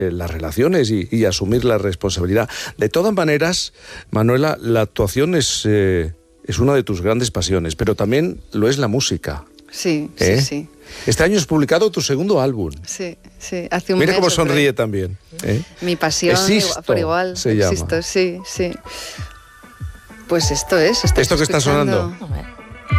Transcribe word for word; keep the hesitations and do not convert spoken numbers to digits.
eh, las relaciones y, y asumir la responsabilidad. De todas maneras, Manuela, la actuación es, eh, es una de tus grandes pasiones, pero también lo es la música. Sí, ¿Eh? sí, sí. Este año has publicado tu segundo álbum. Sí, sí. Hace un Mira mes cómo o sonríe tres. también. ¿eh? Mi pasión, Existo, por igual. se Existo, llama. sí, sí. Pues esto es. ¿Esto que está escuchando. sonando? A ver.